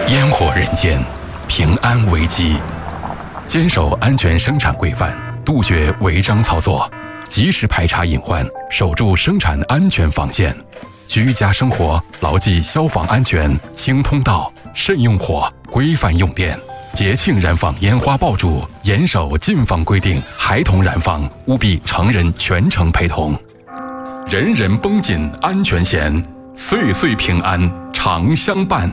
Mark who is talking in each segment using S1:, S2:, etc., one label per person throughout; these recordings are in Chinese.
S1: 烟火人间，平安危机。坚守安全生产规范，杜绝违章操作，及时排查隐患，守住生产安全防线。居家生活牢记消防安全，清通道，慎用火，规范用电。节庆燃放烟花爆竹，严守禁放规定，孩童燃放务必成人全程陪同。人人绷紧安全弦，岁岁平安常相伴。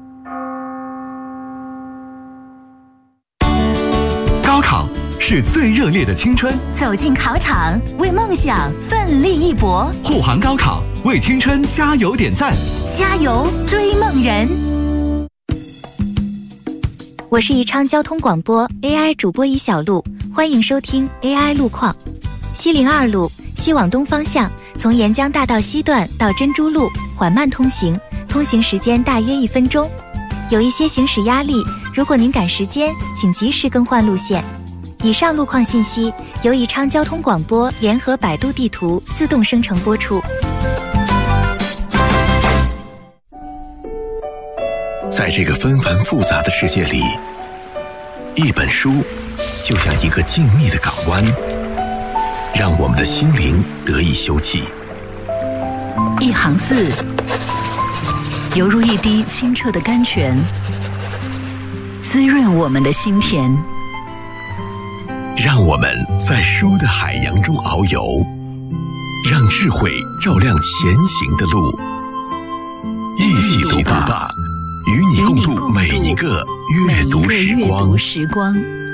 S2: 高考是最热烈的青春，
S3: 走进考场，为梦想奋力一搏。
S2: 护航高考，为青春加油点赞，
S3: 加油追梦人！我是宜昌交通广播 AI 主播宜小璐，欢迎收听 AI 路况。西02路西往东方向，从沿江大道西段到珍珠路缓慢通行，通行时间大约1分钟，有一些行驶压力，如果您赶时间，请及时更换路线。以上路况信息由宜昌交通广播联合百度地图自动生成播出。
S4: 在这个纷繁复杂的世界里，一本书就像一个静谧的港湾，让我们的心灵得以休憩。
S5: 一行字犹如一滴清澈的甘泉，滋润我们的心田。
S4: 让我们在书的海洋中遨游，让智慧照亮前行的路。一起读吧，与你共度每一个阅读时光。